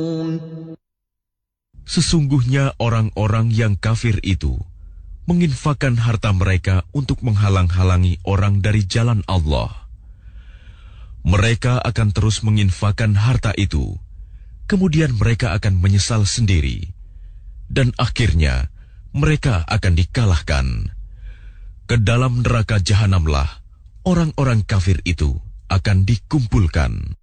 Sesungguhnya orang-orang yang kafir itu menginfakkan harta mereka untuk menghalang-halangi orang dari jalan Allah. Mereka akan terus menginfakkan harta itu, kemudian mereka akan menyesal sendiri, dan akhirnya mereka akan dikalahkan. Ke dalam neraka jahanamlah orang-orang kafir itu akan dikumpulkan.